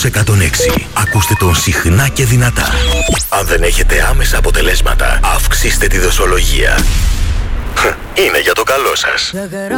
στους 106. Ακούστε τον συχνά και δυνατά. Αν δεν έχετε άμεσα αποτελέσματα, αυξήστε τη δοσολογία. Είναι για το καλό σας.